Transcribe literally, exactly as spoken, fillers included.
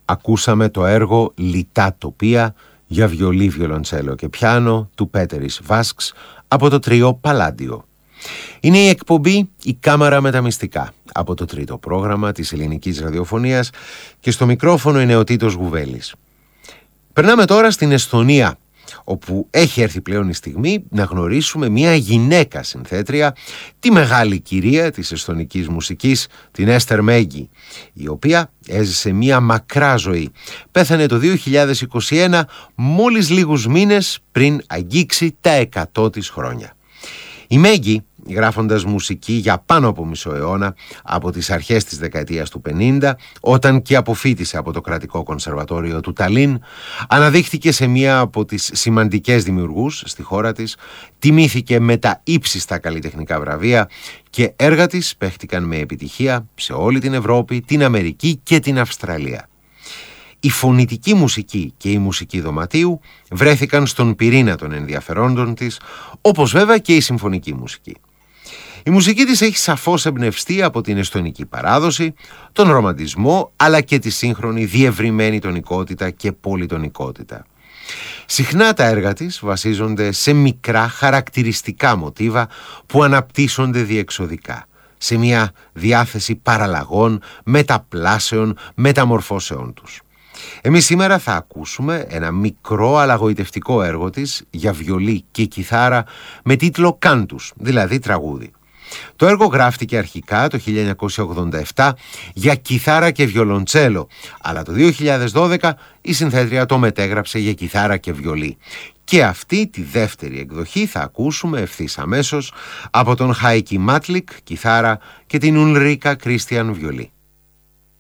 ακούσαμε το έργο «Λιτά τοπία» για βιολί, βιολοντσέλο και πιάνο του Πέτερης Βάσκς από το τρίο Παλάντιο. Είναι η εκπομπή «Η Κάμαρα με τα Μυστικά» από το τρίτο πρόγραμμα της ελληνικής ραδιοφωνίας και στο μικρόφωνο είναι ο Τίτος Γουβέλης. Περνάμε τώρα στην Εσθονία, όπου έχει έρθει πλέον η στιγμή να γνωρίσουμε μια γυναίκα συνθέτρια, τη μεγάλη κυρία της εσθονικής μουσικής, την Έστερ Μέγκη, η οποία έζησε μια μακρά ζωή. Πέθανε το δύο χιλιάδες είκοσι ένα, μόλις λίγους μήνες πριν αγγίξει τα εκατό της χρόνια. Η Μέγκη, γράφοντας μουσική για πάνω από μισό αιώνα, από τις αρχές της δεκαετίας του πενήντα, όταν και αποφοίτησε από το κρατικό κονσερβατόριο του Ταλίν, αναδείχθηκε σε μία από τις σημαντικές δημιουργούς στη χώρα της, τιμήθηκε με τα ύψιστα καλλιτεχνικά βραβεία και έργα της παίχτηκαν με επιτυχία σε όλη την Ευρώπη, την Αμερική και την Αυστραλία. Η φωνητική μουσική και η μουσική δωματίου βρέθηκαν στον πυρήνα των ενδιαφερόντων της, όπως βέβαια και η συμφωνική μουσική. Η μουσική της έχει σαφώς εμπνευστεί από την εσθονική παράδοση, τον ρομαντισμό, αλλά και τη σύγχρονη διευρυμένη τονικότητα και πολυτονικότητα. Συχνά τα έργα της βασίζονται σε μικρά χαρακτηριστικά μοτίβα που αναπτύσσονται διεξοδικά, σε μια διάθεση παραλλαγών, μεταπλάσεων, μεταμορφώσεων τους. Εμείς σήμερα θα ακούσουμε ένα μικρό αλλά γοητευτικό έργο της για βιολί και κιθάρα με τίτλο «Κάντους», δηλαδή τραγούδι. Το έργο γράφτηκε αρχικά το χίλια εννιακόσια ογδόντα επτά για κιθάρα και βιολοντσέλο, αλλά το δύο χιλιάδες δώδεκα η συνθέτρια το μετέγραψε για κιθάρα και βιολί. Και αυτή τη δεύτερη εκδοχή θα ακούσουμε ευθύς αμέσως από τον Χάικι Μάτλικ, κιθάρα, και την Ουλρίκα Κρίστιαν, βιολί.